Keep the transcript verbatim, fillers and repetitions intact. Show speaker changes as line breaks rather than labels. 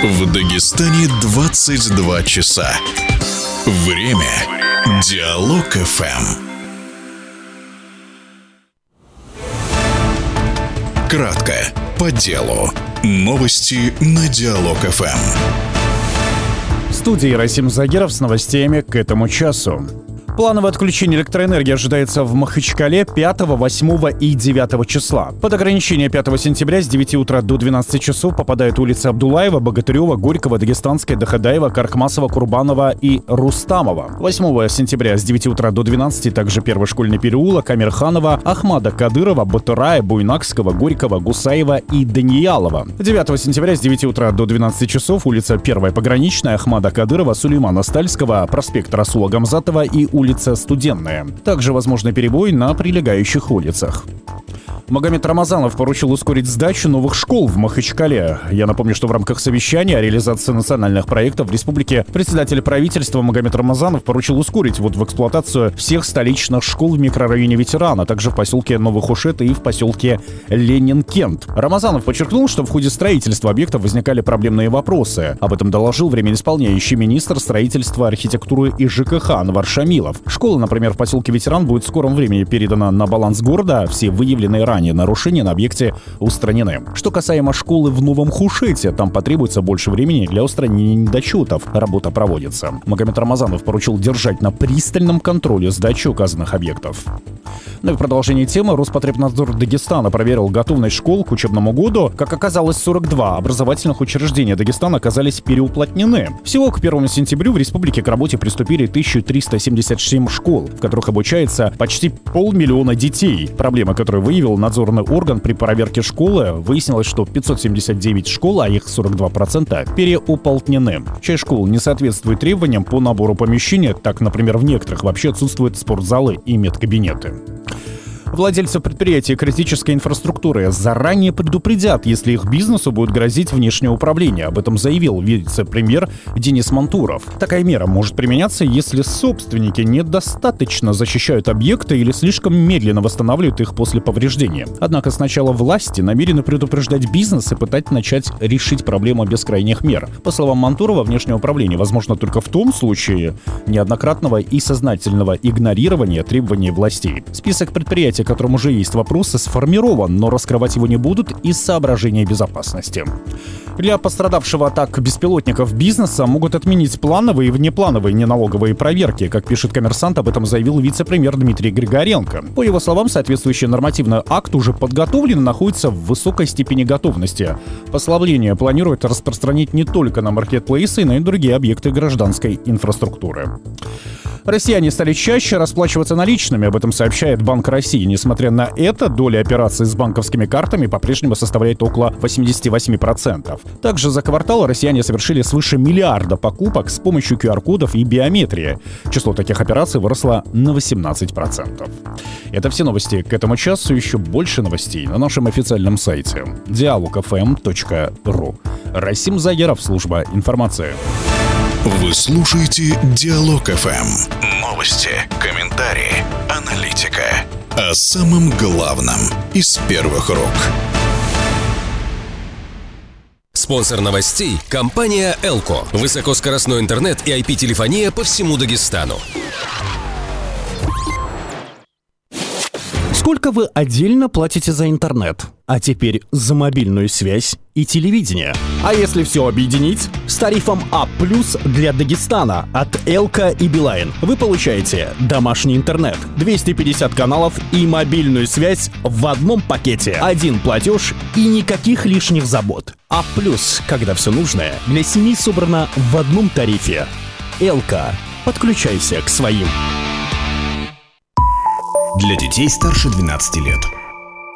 В Дагестане двадцать два часа. Время Диалог эф эм. Кратко, по делу. Новости на Диалог эф эм.
В студии Расим Загиров с новостями к этому часу. Плановое отключение электроэнергии ожидается в Махачкале пятого, восьмого и девятого числа. Под ограничение пятого сентября с девяти утра до двенадцати часов попадают улицы Абдулаева, Богатырева, Горького, Дагестанская, Дахадаева, Каркмасова, Курбанова и Рустамова. восьмого сентября с девяти утра до двенадцати также Первый школьный переулок, Амирханова, Ахмада Кадырова, Батырая, Буйнакского, Горького, Гусаева и Даниялова. девятого сентября с девяти утра до двенадцати часов улица Первая пограничная, Ахмада Кадырова, Сулеймана Стальского, проспект Расула Гамзатова и улица Студенная. Также возможны перебои на прилегающих улицах. Магомед Рамазанов поручил ускорить сдачу новых школ в Махачкале. Я напомню, что в рамках совещания о реализации национальных проектов в республике председатель правительства Магомед Рамазанов поручил ускорить ввод в эксплуатацию всех столичных школ в микрорайоне Ветеран, а также в поселке Новохушет и в поселке Ленин-Кент. Рамазанов подчеркнул, что в ходе строительства объектов возникали проблемные вопросы. Об этом доложил временно исполняющий министр строительства, архитектуры и ЖКХ Анвар Шамилов. Школа, например, в поселке Ветеран будет в скором времени передана на баланс города. Все выявленные ранее нарушения на объекте устранены. Что касаемо школы в Новом Хушете, там потребуется больше времени для устранения недочетов. Работа проводится. Магомед Рамазанов поручил держать на пристальном контроле сдачу указанных объектов. Ну и в продолжении темы Роспотребнадзор Дагестана проверил готовность школ к учебному году. Как оказалось, сорок два образовательных учреждения Дагестана оказались переуплотнены. Всего к первому сентября в республике к работе приступили тысяча триста семьдесят семь школ, в которых обучается почти полмиллиона детей. Проблема, которую выявил надзорный орган при проверке школы, выяснилось, что пятьсот семьдесят девять школ, а их сорок два процента, переуплотнены. Часть школ не соответствует требованиям по набору помещения, так, например, в некоторых вообще отсутствуют спортзалы и медкабинеты. Владельцы предприятий критической инфраструктуры заранее предупредят, если их бизнесу будет грозить внешнее управление. Об этом заявил вице-премьер Денис Мантуров. Такая мера может применяться, если собственники недостаточно защищают объекты или слишком медленно восстанавливают их после повреждения. Однако сначала власти намерены предупреждать бизнес и пытаться начать решить проблему без крайних мер. По словам Мантурова, внешнее управление возможно только в том случае неоднократного и сознательного игнорирования требований властей. Список предприятий, которым уже есть вопросы, сформирован, но раскрывать его не будут из соображений безопасности. Для пострадавшего от атак беспилотников бизнеса могут отменить плановые и внеплановые неналоговые проверки. Как пишет «Коммерсант», об этом заявил вице-премьер Дмитрий Григоренко. По его словам, соответствующий нормативный акт уже подготовлен и находится в высокой степени готовности. Послабление планируют распространить не только на маркетплейсы, но и другие объекты гражданской инфраструктуры. Россияне стали чаще расплачиваться наличными, об этом сообщает Банк России. Несмотря на это, доля операций с банковскими картами по-прежнему составляет около восемьдесят восемь процентов. Также за квартал россияне совершили свыше миллиарда покупок с помощью ку ар кодов и биометрии. Число таких операций выросло на восемнадцать процентов. Это все новости к этому часу. Еще больше новостей на нашем официальном сайте диалог эф эм точка ру. Расим Загиров, служба информации.
Вы слушаете Диалог эф эм. Новости, комментарии, аналитика. О самом главном из первых рук.
Спонсор новостей – компания «Элко». Высокоскоростной интернет и ай пи-телефония по всему Дагестану.
Сколько вы отдельно платите за интернет? А теперь за мобильную связь и телевидение. А если все объединить? С тарифом А плюс для Дагестана от Элка и Билайн вы получаете домашний интернет, двести пятьдесят каналов и мобильную связь в одном пакете. Один платеж и никаких лишних забот. А плюс, когда все нужное для семьи собрано в одном тарифе. Элка. Подключайся к своим.
Для детей старше двенадцати лет.